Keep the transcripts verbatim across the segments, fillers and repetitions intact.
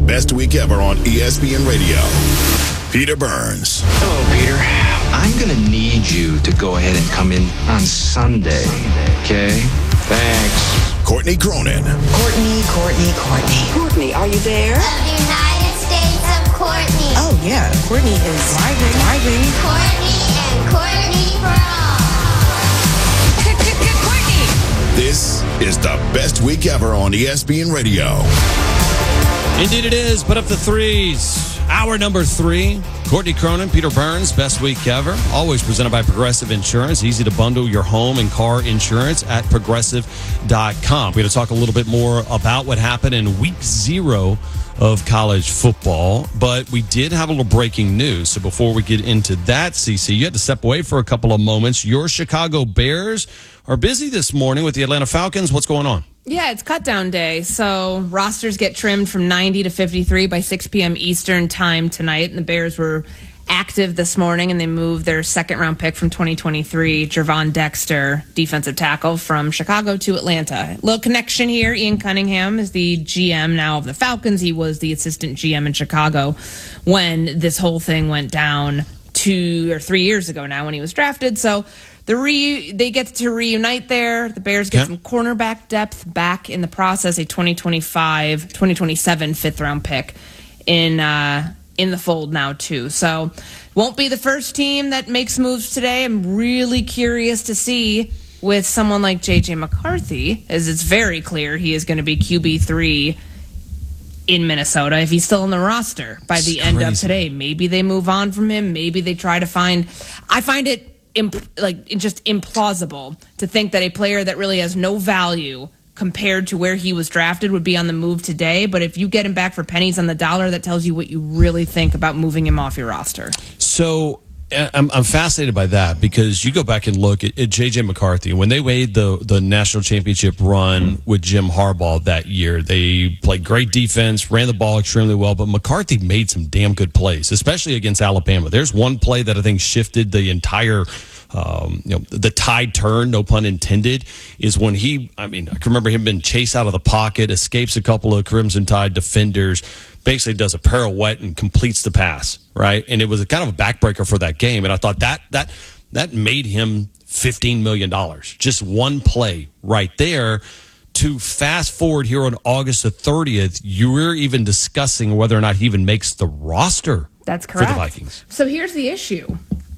best week ever on E S P N Radio. Peter Burns. Hello, Peter. I'm going to need you to go ahead and come in on Sunday, okay? Thanks. Courtney Cronin. Courtney, Courtney, Courtney. Courtney, are you there? Of the United States of Courtney. Oh, yeah. Courtney is migraine. Migraine. Courtney and Courtney for all. Courtney! This is the best week ever on E S P N Radio. Indeed it is. Put up the threes. Hour number three. Courtney Cronin, Peter Burns, best week ever. Always presented by Progressive Insurance. Easy to bundle your home and car insurance at progressive dot com. We're going to talk a little bit more about what happened in week zero of college football, but we did have a little breaking news. So before we get into that, Cece, you had to step away for a couple of moments. Your Chicago Bears are busy this morning with the Atlanta Falcons. What's going on? Yeah, it's cut down day, so rosters get trimmed from ninety to fifty-three by six p.m. Eastern time tonight, and the Bears were active this morning, and they moved their second-round pick from twenty twenty-three, Gervon Dexter, defensive tackle, from Chicago to Atlanta. Little connection here. Ian Cunningham is the G M now of the Falcons. He was the assistant G M in Chicago when this whole thing went down two or three years ago now when he was drafted, so The re, they get to reunite there. The Bears get Okay. some cornerback depth back in the process, a twenty twenty-five, twenty twenty-seven fifth-round pick in uh, in the fold now, too. So won't be the first team that makes moves today. I'm really curious to see with someone like J J. McCarthy, as it's very clear he is going to be Q B three in Minnesota if he's still on the roster by the It's end of crazy. today. Maybe they move on from him. Maybe they try to find... I find it Imp- like just implausible to think that a player that really has no value compared to where he was drafted would be on the move today. But if you get him back for pennies on the dollar, that tells you what you really think about moving him off your roster. So uh, I'm, I'm fascinated by that because you go back and look at, at J J. McCarthy. When they made the, the national championship run with Jim Harbaugh that year, they played great defense, ran the ball extremely well, but McCarthy made some damn good plays, especially against Alabama. There's one play that I think shifted the entire Um, you know, the tide turn, no pun intended, is when he, I mean, I can remember him being chased out of the pocket, escapes a couple of Crimson Tide defenders, basically does a pirouette and completes the pass, right? And it was a kind of a backbreaker for that game. And I thought that that that made him fifteen million dollars. Just one play right there. To fast forward here on August the thirtieth, you were even discussing whether or not he even makes the roster. That's correct. For the Vikings. So here's the issue.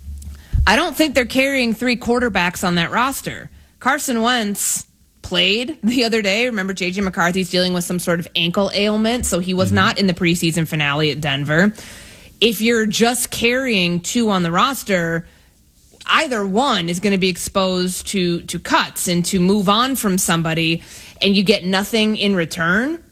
I don't think they're carrying three quarterbacks on that roster. Carson Wentz played the other day. Remember, J J. McCarthy's dealing with some sort of ankle ailment, so he was mm-hmm. not in the preseason finale at Denver. If you're just carrying two on the roster, either one is going to be exposed to, to cuts and to move on from somebody, and you get nothing in return.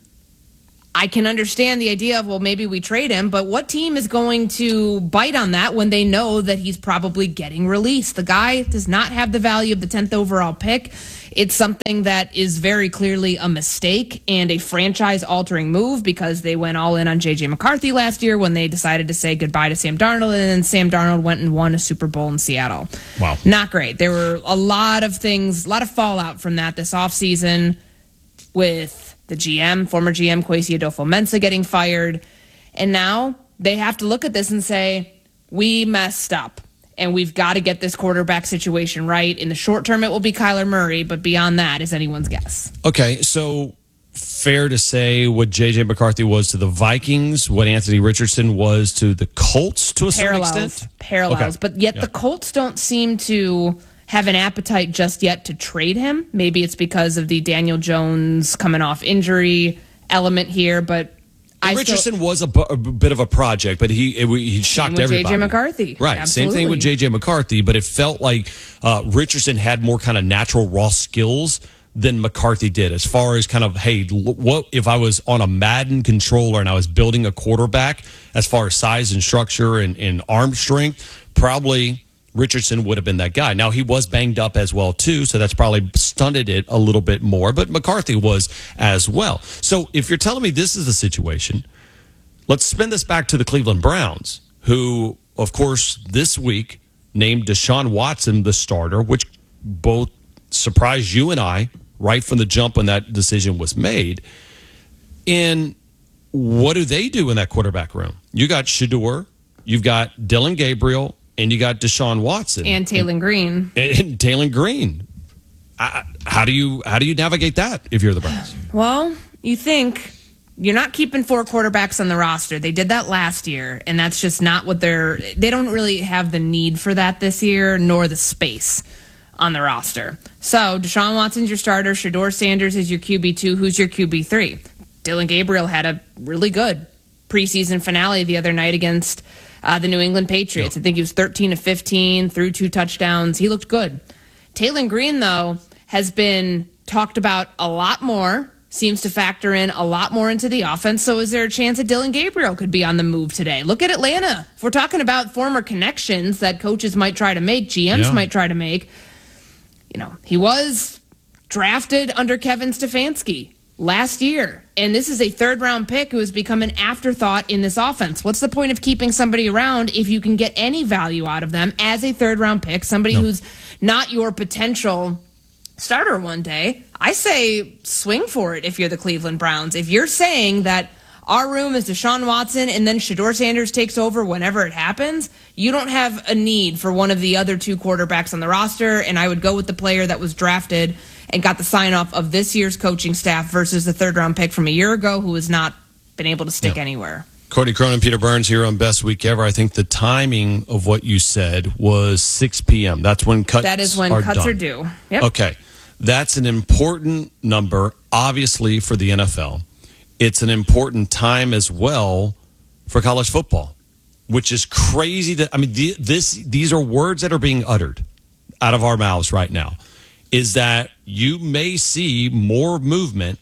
I can understand the idea of, well, maybe we trade him, but what team is going to bite on that when they know that he's probably getting released? The guy does not have the value of the tenth overall pick. It's something that is very clearly a mistake and a franchise-altering move because they went all in on J J. McCarthy last year when they decided to say goodbye to Sam Darnold, and then Sam Darnold went and won a Super Bowl in Seattle. Wow. Not great. There were a lot of things, a lot of fallout from that this offseason with the G M, former G M Kwesi Adolfo-Mensah getting fired. And now they have to look at this and say, we messed up, and we've got to get this quarterback situation right. In the short term, it will be Kyler Murray, but beyond that is anyone's guess. Okay, so fair to say what J J. McCarthy was to the Vikings, what Anthony Richardson was to the Colts to a certain Parallels. extent? Parallels. Okay. But yet Yeah. the Colts don't seem to have an appetite just yet to trade him. Maybe it's because of the Daniel Jones coming off injury element here, but I Richardson still, was a, bu- a bit of a project, but he it, he shocked with everybody. J J. McCarthy. Right, Absolutely. same thing with J J. McCarthy, but it felt like uh, Richardson had more kind of natural raw skills than McCarthy did as far as kind of, hey, l- what if I was on a Madden controller and I was building a quarterback as far as size and structure and, and arm strength, probably Richardson would have been that guy. Now, he was banged up as well, too, so that's probably stunted it a little bit more, but McCarthy was as well. So if you're telling me this is the situation, let's spin this back to the Cleveland Browns, who, of course, this week named Deshaun Watson the starter, which both surprised you and I right from the jump when that decision was made. And what do they do in that quarterback room? You got Shedeur, you've got Dylan Gabriel, and you got Deshaun Watson And Taylor Green. and, and Taylor Green. I, how do you how do you navigate that if you're the Browns? Well, you think you're not keeping four quarterbacks on the roster. They did that last year, and that's just not what they're – they don't really have the need for that this year, nor the space on the roster. So Deshaun Watson's your starter. Shedeur Sanders is your Q B two. Who's your Q B three? Dylan Gabriel had a really good preseason finale the other night against uh, the New England Patriots. Yep. I think he was thirteen of fifteen, threw two touchdowns. He looked good. Taylor Green, though, has been talked about a lot more, seems to factor in a lot more into the offense. So is there a chance that Dylan Gabriel could be on the move today? Look at Atlanta. If we're talking about former connections that coaches might try to make, G Ms Yeah. might try to make, you know, he was drafted under Kevin Stefanski last year. And this is a third-round pick who has become an afterthought in this offense. What's the point of keeping somebody around if you can get any value out of them as a third-round pick, somebody No. who's not your potential starter one day? I say swing for it if you're the Cleveland Browns. If you're saying that our room is Deshaun Watson and then Shedeur Sanders takes over whenever it happens, you don't have a need for one of the other two quarterbacks on the roster, and I would go with the player that was drafted and got the sign-off of this year's coaching staff versus the third-round pick from a year ago who has not been able to stick Yeah. anywhere. Courtney Cronin, Peter Burns here on Best Week Ever. I think the timing of what you said was six p.m. That's when cuts That is when are cuts done. are due. Yep. Okay. That's an important number, obviously, for the N F L. It's an important time as well for college football, which is crazy. That I mean, the, this these are words that are being uttered out of our mouths right now, is that you may see more movement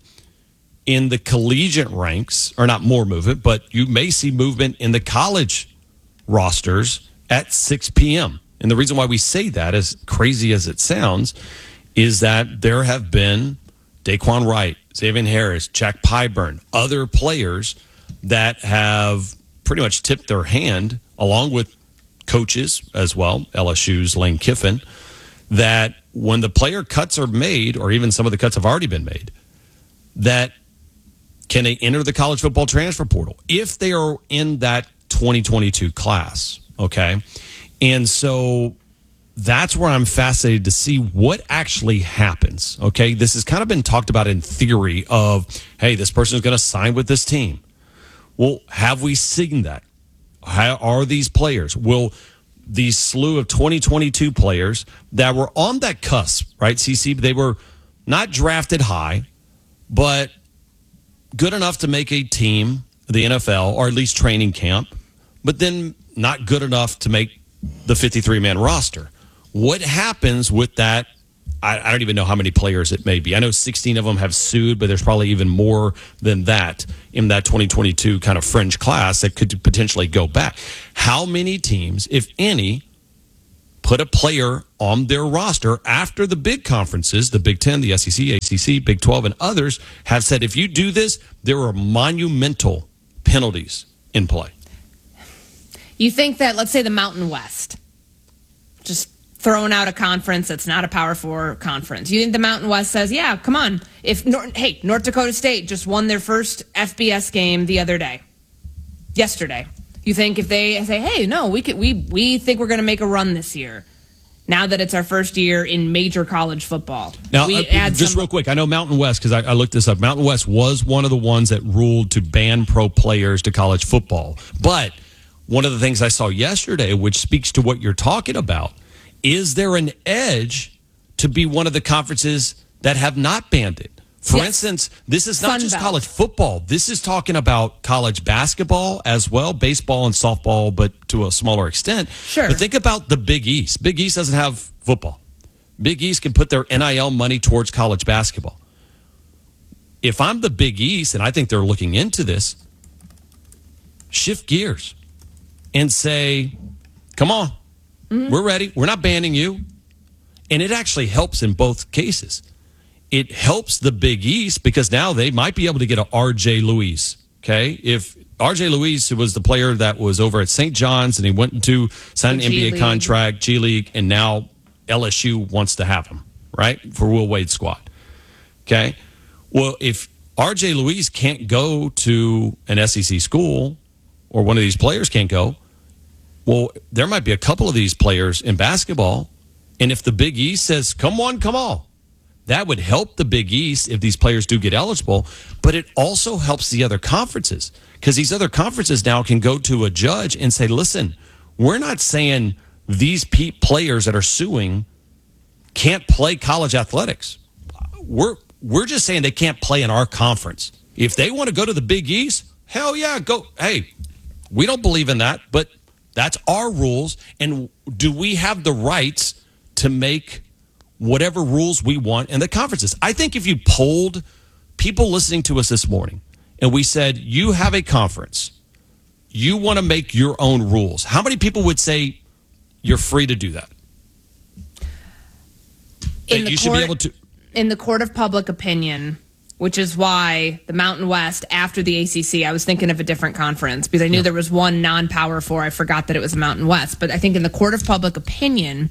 in the collegiate ranks, or not more movement, but you may see movement in the college rosters at six p.m. And the reason why we say that, as crazy as it sounds, is that there have been Daquan Wright, Xavier Harris, Jack Pyburn, other players that have pretty much tipped their hand, along with coaches as well, L S U's Lane Kiffin, that when the player cuts are made, or even some of the cuts have already been made, that can they enter the college football transfer portal if they are in that twenty twenty-two class, okay? And so that's where I'm fascinated to see what actually happens, okay? This has kind of been talked about in theory of, hey, this person is going to sign with this team. Well, have we seen that? How are these players? Will these slew of twenty twenty-two players that were on that cusp, right, C C, they were not drafted high, but good enough to make a team, the N F L, or at least training camp, but then not good enough to make the fifty-three man roster. What happens with that? I, I don't even know how many players it may be. I know sixteen of them have sued, but there's probably even more than that in that twenty twenty-two kind of fringe class that could potentially go back. How many teams, if any, put a player on their roster after the big conferences, the Big Ten, the S E C, A C C, Big twelve, and others have said, if you do this, there are monumental penalties in play? You think that, let's say, the Mountain West, just throwing out a conference that's not a Power Four conference. You think the Mountain West says, yeah, come on. If North, hey, North Dakota State just won their first F B S game the other day, yesterday. You think if they say, hey, no, we could, we we think we're going to make a run this year, now that it's our first year in major college football. Now, we uh, add just some, real quick, I know Mountain West, because I, I looked this up. Mountain West was one of the ones that ruled to ban pro players to college football. But one of the things I saw yesterday, which speaks to what you're talking about, is there an edge to be one of the conferences that have not banned it? For Yes. instance, this is not Sun just Belt. college football. This is talking about college basketball as well, baseball and softball, but to a smaller extent. Sure. But think about the Big East. Big East doesn't have football. Big East can put their N I L money towards college basketball. If I'm the Big East, and I think they're looking into this, shift gears and say, come on, mm-hmm. we're ready. We're not banning you. And it actually helps in both cases. It helps the Big East because now they might be able to get a R J Luis. Okay, if R J Luis was the player that was over at Saint John's and he went into signed an N B A G League. contract, G League, and now L S U wants to have him, right, for Will Wade's squad. Okay, well, if R J Louise can't go to an S E C school, or one of these players can't go. Well, there might be a couple of these players in basketball, and if the Big East says, come on, come all, that would help the Big East if these players do get eligible, but it also helps the other conferences, because these other conferences now can go to a judge and say, listen, we're not saying these pe- players that are suing can't play college athletics. We're we're just saying they can't play in our conference. If they want to go to the Big East, hell yeah, go. Hey, we don't believe in that, but that's our rules. And do we have the rights to make whatever rules we want in the conferences? I think if you polled people listening to us this morning and we said, you have a conference, you want to make your own rules, how many people would say you're free to do that? In That the you should court- be able to. In the court of public opinion, which is why the Mountain West, after the A C C, I was thinking of a different conference because I knew Yeah. there was one non-power four. I forgot that it was Mountain West. But I think in the court of public opinion,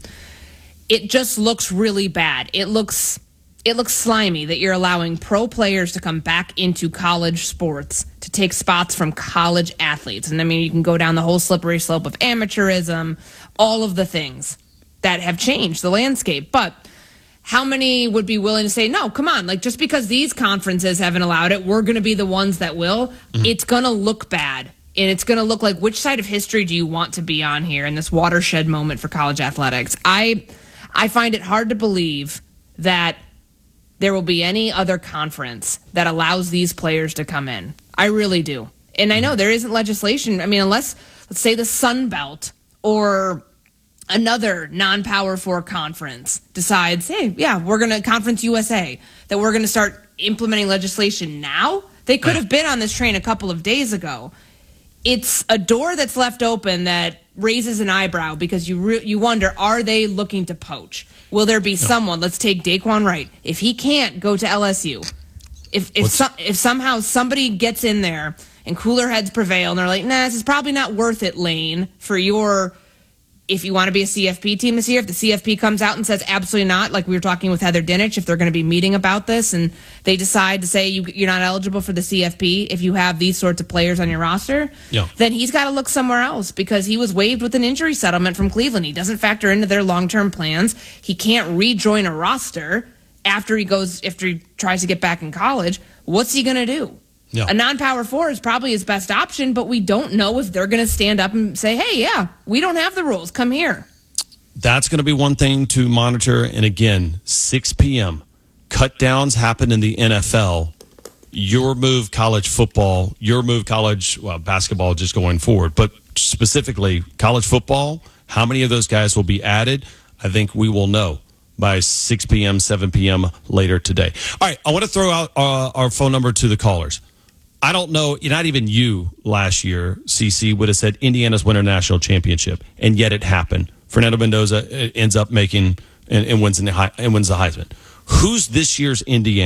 it just looks really bad. It looks it looks slimy that you're allowing pro players to come back into college sports to take spots from college athletes. And I mean, you can go down the whole slippery slope of amateurism, all of the things that have changed the landscape. But how many would be willing to say, no, come on, like just because these conferences haven't allowed it, we're going to be the ones that will? Mm-hmm. It's going to look bad. And it's going to look like, which side of history do you want to be on here in this watershed moment for college athletics? I, I find it hard to believe that there will be any other conference that allows these players to come in. I really do. And I know there isn't legislation. I mean, unless, let's say the Sun Belt or another non-power four conference decides, hey, yeah, we're going to, Conference U S A, that we're going to start implementing legislation now. They could have been on this train a couple of days ago. It's a door that's left open that raises an eyebrow because you re- you wonder, are they looking to poach? Will there be someone, let's take Daquan Wright, if he can't go to L S U, if if, so, if somehow somebody gets in there and cooler heads prevail and they're like, nah, this is probably not worth it, Lane, for your, if you want to be a C F P team this year, if the C F P comes out and says absolutely not, like we were talking with Heather Dinich, if they're going to be meeting about this and they decide to say you, you're not eligible for the C F P if you have these sorts of players on your roster, Yeah. then he's got to look somewhere else because he was waived with an injury settlement from Cleveland. He doesn't factor into their long-term plans. He can't rejoin a roster after he goes, after he tries to get back in college. What's he going to do? Yeah. A non-power four is probably his best option, but we don't know if they're going to stand up and say, hey, yeah, we don't have the rules. Come here. That's going to be one thing to monitor. And again, six p.m. cut downs happen in the N F L. Your move, college football, your move, college well, basketball just going forward. But specifically, college football, how many of those guys will be added? I think we will know by six p.m., seven p.m. later today. All right, I want to throw out uh, our phone number to the callers. I don't know, not even you last year, C C, would have said Indiana's win a national championship, and yet it happened. Fernando Mendoza ends up making and, and wins in the and wins the Heisman. Who's this year's Indiana?